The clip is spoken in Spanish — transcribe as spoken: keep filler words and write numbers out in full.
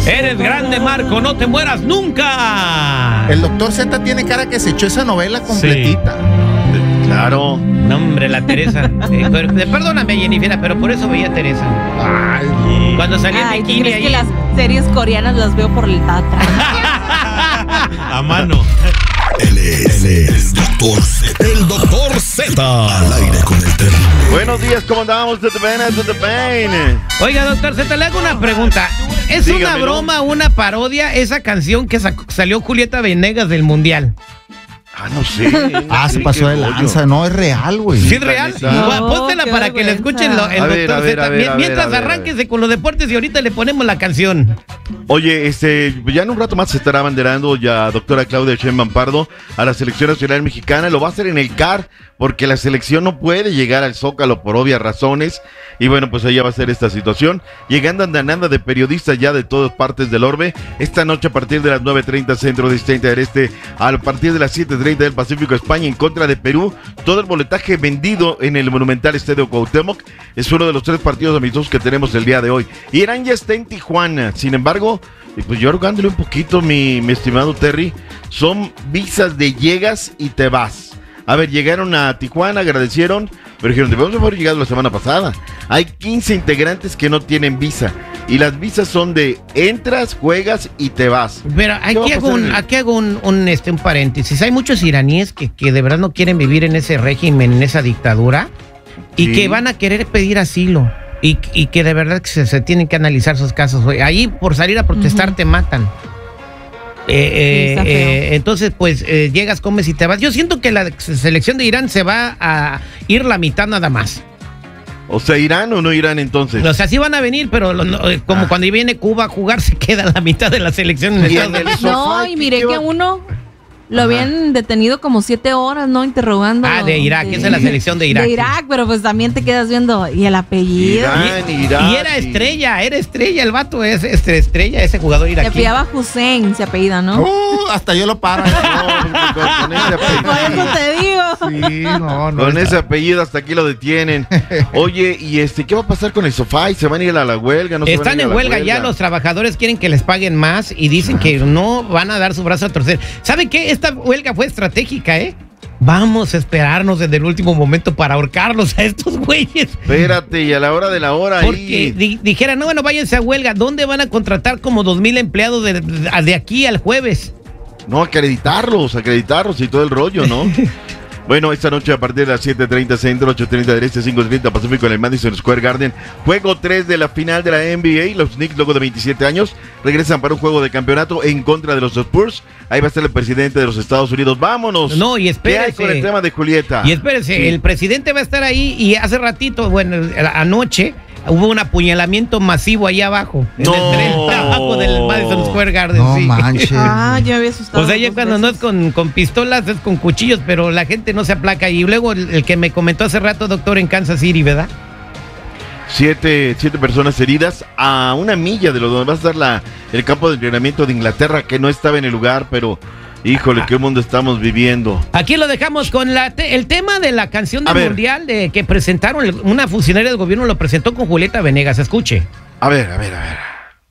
Eres grande, Marco, no te mueras nunca. El doctor Z tiene cara que se echó esa novela completita. Sí. Claro. No, hombre, la Teresa. Eh, pero- perdóname, Jennifer, pero por eso veía a Teresa. Ay, Cuando salía Ay, en ¿tú bikini crees ahí. que las series coreanas las veo por el tatra? A mano. Él es, él es el doctor Z. El doctor Z. Al aire con el terrible. Buenos días, ¿cómo andamos? ¿Todo bien? ¿Todo bien? Oiga, doctor Z, le hago una pregunta. ¿Es Dígamelo. una broma, una parodia, esa canción que sacó- salió Julieta Venegas del Mundial? Ah, no sé. no ah, sé se qué pasó de rollo. lanza. No, es real, güey. ¿Sí es real? neta. Gua- No, Póntela qué para que le vergüenza. escuchen lo- el A ver, doctor a ver, Z. a ver, Mien- a ver, Mientras a ver, a ver. arránquese con los deportes y ahorita le ponemos la canción. Oye, este, ya en un rato más se estará abanderando ya doctora Claudia Sheinbaum Pardo a la selección nacional mexicana. Lo va a hacer en el C A R porque la selección no puede llegar al Zócalo por obvias razones. Y bueno, pues allá va a ser esta situación. Llegando andanada de periodistas ya de todas partes del orbe. Esta noche a partir de las nueve treinta centro de del este, a partir de las siete treinta del Pacífico, España en contra de Perú. Todo el boletaje vendido en el Monumental Estadio Cuauhtémoc. Es uno de los tres partidos amistosos que tenemos el día de hoy. Irán ya está en Tijuana. Sin embargo, y pues yo rogándole un poquito, mi, mi estimado Terry, son visas de llegas y te vas. A ver, llegaron a Tijuana, agradecieron, pero dijeron, debemos haber llegado la semana pasada. Hay quince integrantes que no tienen visa. Y las visas son de entras, juegas y te vas. Pero ¿Qué va aquí a hago, pasar? un, aquí hago un, un, este, un paréntesis. Hay muchos iraníes que, que de verdad no quieren vivir en ese régimen, en esa dictadura, y Sí. que van a querer pedir asilo. Y, y que de verdad que se, se tienen que analizar sus casos. Ahí por salir a protestar Ujú. te matan. Eh, eh, está feo. eh, entonces, pues eh, llegas, comes y te vas. Yo siento que la selección de Irán se va a ir la mitad nada más. O sea, ¿irán o no irán entonces? O sea, sí van a venir, pero lo- no, eh, como Ah. cuando viene Cuba a jugar, se queda la mitad de la selección en Y Estados en el Unidos. No, sofá, y ¿qué- miré qué que va? uno lo Ajá. habían detenido como siete horas, ¿no? Interrogando. Ah, de Irak, esa es la selección de Irak. De Irak, pero pues también te quedas viendo. ¿Y el apellido? Irán, Irán. Y era estrella, era estrella, el vato es este, estrella, ese jugador Se iraquí. apellidaba Hussein, se apellida, ¿no? Uh, hasta yo lo paro. No, con, con ese Por apellido. eso te digo. Sí, no, no. Con está- ese apellido hasta aquí lo detienen. Oye, ¿y este qué va a pasar con el sofá? ¿Y se van a ir a la huelga? ¿No se van a Están ir a en la huelga ya, los trabajadores quieren que les paguen más y dicen que no van a dar su brazo a torcer. ¿Saben qué? Esta huelga fue estratégica, ¿eh? Vamos a esperarnos desde el último momento para ahorcarlos a estos güeyes. Espérate, y a la hora de la hora Porque ahí. di- dijeran, no, bueno, váyanse a huelga. ¿Dónde van a contratar como dos mil empleados de, de aquí al jueves? No, acreditarlos, acreditarlos y todo el rollo, ¿no? Bueno, esta noche a partir de las siete treinta centro, ocho treinta del este, cinco treinta Pacífico en el Madison Square Garden. Juego tres de la final de la N B A. Los Knicks, luego de veintisiete años, regresan para un juego de campeonato en contra de los Spurs. Ahí va a estar el presidente de los Estados Unidos. ¡Vámonos! No, y ¿Qué hay espérese. con el tema de Julieta? Y espérense, Sí. el presidente va a estar ahí y hace ratito, bueno, anoche hubo un apuñalamiento masivo ahí abajo, en No. el tren abajo del Madison Square Garden. No sí. manches. Ah, yo me había asustado. O sea, ya dos cuando no es veces. con, con pistolas, es con cuchillos, pero la gente no se aplaca. Y luego el, el que me comentó hace rato, doctor, en Kansas City, ¿verdad? Siete, siete personas heridas a una milla de lo donde va a estar la, el campo de entrenamiento de Inglaterra, que no estaba en el lugar, pero híjole, qué mundo estamos viviendo. Aquí lo dejamos con la te- el tema de la canción A del ver. mundial de que presentaron, el- una funcionaria del gobierno lo presentó con Julieta Venegas. Escuche. A ver, a ver, a ver.